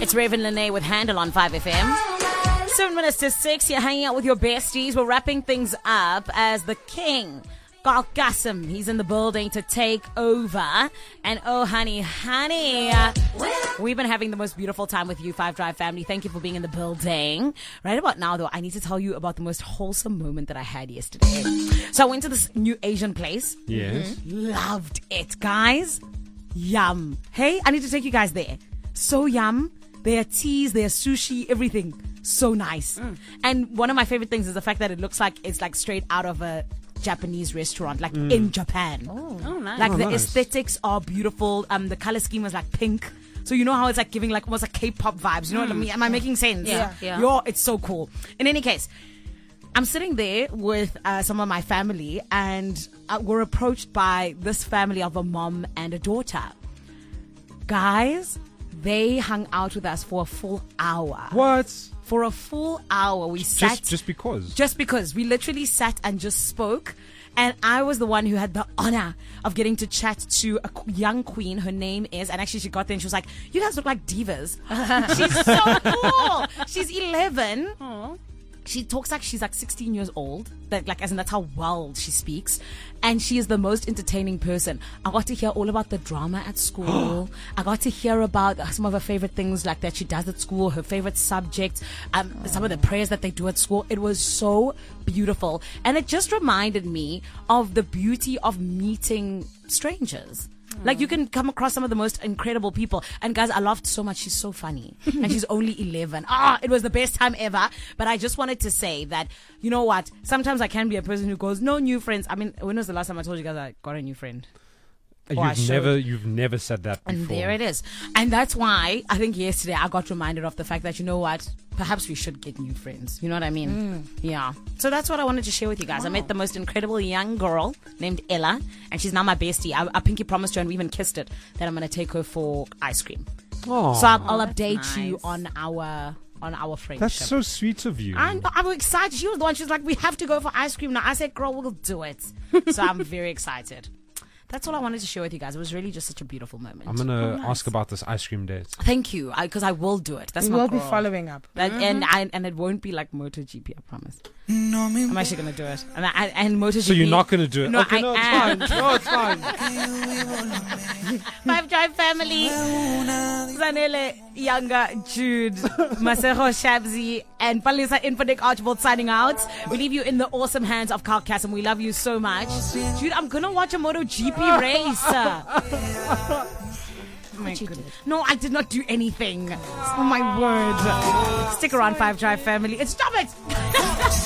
It's Raven Lene with Handle on 5FM. 7 minutes to 6. You're hanging out with your besties. We're wrapping things up as the king, Carl Kassim, he's in the building to take over. And oh, honey, we've been having the most beautiful time with you, Five Drive family. Thank you for being in the building. Right about now, though, I need to tell you about the most wholesome moment that I had yesterday. So I went to this new Asian place. Yes. Loved it, guys. Yum. Hey, I need to take you guys there. So yum. Their teas, their sushi, everything. So nice. And one of my favorite things is the fact that it looks like it's like straight out of a Japanese restaurant, like in Japan. Oh, nice. Like the aesthetics are beautiful. The color scheme is like pink. So you know how it's like giving like almost like K-pop vibes. You know what I mean? Am I making sense? Yeah. Yo, it's so cool. In any case, I'm sitting there with some of my family, and we're approached by this family of a mom and a daughter. Guys, they hung out with us for a full hour. What? For a full hour, we sat. Just because? Just because. We literally sat and just spoke. And I was the one who had the honor of getting to chat to a young queen. Her name is, and actually she got there and she was like, you guys look like divas. She's so cool. She's 11. Aww. She talks like she's like 16 years old. As in that's how well she speaks. And she is the most entertaining person. I got to hear all about the drama at school. I got to hear about some of her favorite things like that she does at school, her favorite subject, some of the prayers that they do at school. It was so beautiful. And it just reminded me of the beauty of meeting strangers. Like, you can come across some of the most incredible people. And guys, I laughed so much. She's so funny. And she's only 11. It was the best time ever. But I just wanted to say that, you know what? Sometimes I can be a person who goes, no new friends. I mean, when was the last time I told you guys I got a new friend? You've never said that before. And there it is. And that's why I think yesterday I got reminded of the fact that, you know what? Perhaps we should get new friends. You know what I mean? Yeah. So that's what I wanted to share with you guys. Wow. I met the most incredible young girl named Ella, and she's now my bestie. I pinky promised her, and we even kissed it, that I'm going to take her for ice cream. Oh, so I'll update you on our friendship. That's so sweet of you. I'm excited. She was the one. She was like, we have to go for ice cream now. I said, girl, we'll do it. So I'm very excited. That's all I wanted to share with you guys. It was really just such a beautiful moment. I'm going to ask about this ice cream date. Thank you, because I will do it. That's we will be following up. And it won't be like MotoGP, I promise. I'm actually going to do it. And MotoGP. So you're not going to do it? No, okay, I am. It's fine. No, it's fine. Five Drive family. Zanele, Younger, Jude, Masejo Shabzi, and Palisa Infinic Archibald signing out. We leave you in the awesome hands of Carl Kassim. We love you so much. Jude, I'm going to watch a MotoGP race. No, I did not do anything. Oh my word. Stick around, Five Drive family. Stop it!